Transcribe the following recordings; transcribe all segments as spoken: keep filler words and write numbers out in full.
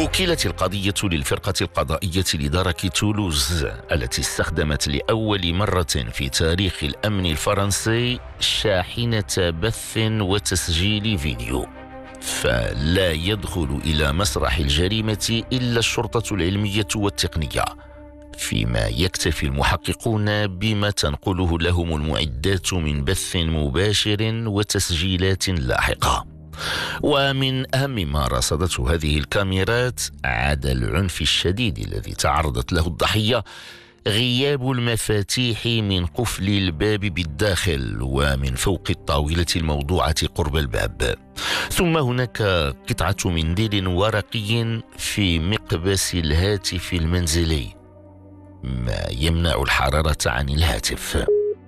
وكلت القضية للفرقة القضائية لدرك تولوز التي استخدمت لأول مرة في تاريخ الأمن الفرنسي شاحنة بث وتسجيل فيديو، فلا يدخل إلى مسرح الجريمة إلا الشرطة العلمية والتقنية، فيما يكتفي المحققون بما تنقله لهم المعدات من بث مباشر وتسجيلات لاحقة. ومن أهم ما رصدته هذه الكاميرات عدا العنف الشديد الذي تعرضت له الضحية غياب المفاتيح من قفل الباب بالداخل ومن فوق الطاولة الموضوعة قرب الباب، ثم هناك قطعة منديل ورقي في مقبس الهاتف المنزلي ما يمنع الحرارة عن الهاتف.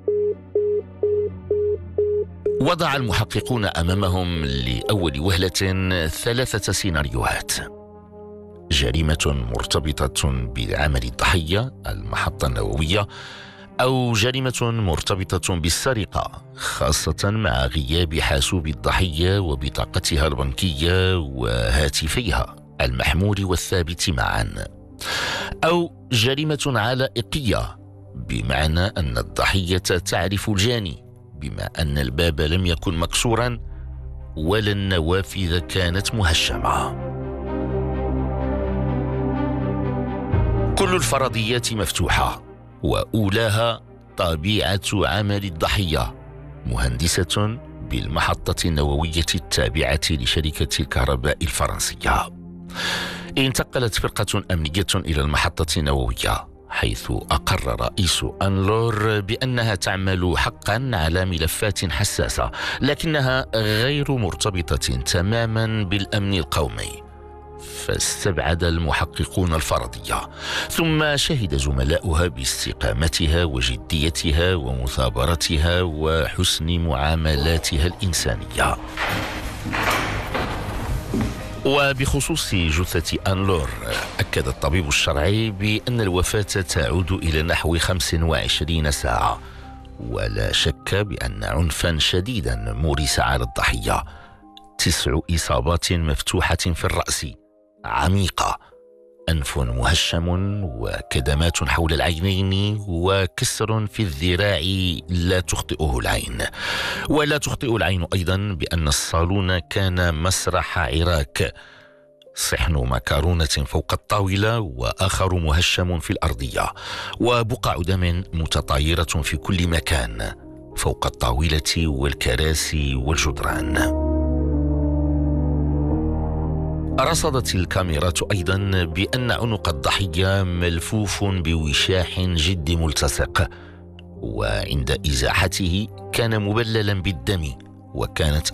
وضع المحققون أمامهم لأول وهلة ثلاثة سيناريوهات: جريمة مرتبطة بعمل الضحية المحطة النووية، أو جريمة مرتبطة بالسرقة خاصة مع غياب حاسوب الضحية وبطاقتها البنكية وهاتفيها المحمول والثابت معا، أو جريمة علائقية بمعنى أن الضحية تعرف الجاني بما أن الباب لم يكن مكسورا ولا النوافذ كانت مهشمة. كل الفرضيات مفتوحة، وأولاها طبيعة عمل الضحية، مهندسة بالمحطة النووية التابعة لشركة الكهرباء الفرنسية. انتقلت فرقة أمنية إلى المحطة النووية، حيث أقر رئيس أنلور بأنها تعمل حقا على ملفات حساسة لكنها غير مرتبطة تماما بالأمن القومي، فاستبعد المحققون الفرضية، ثم شهد زملاؤها باستقامتها وجديتها ومثابرتها وحسن معاملاتها الإنسانية. وبخصوص جثة أنلور، أكد الطبيب الشرعي بأن الوفاة تعود إلى نحو خمس وعشرين ساعة، ولا شك بأن عنفا شديدا مورس على الضحية: تسع إصابات مفتوحة في الرأس عميقة، أنف مهشم وكدمات حول العينين وكسر في الذراع لا تخطئه العين. ولا تخطئ العين أيضا بأن الصالون كان مسرح عراك: صحن مكرونة فوق الطاولة وآخر مهشم في الأرضية، وبقع دم متطايرة في كل مكان فوق الطاولة والكراسي والجدران. رصدت الكاميرات أيضا بأن عنق الضحية ملفوف بوشاح جد ملتصق، وعند إزاحته كان مبللا بالدم، وكانت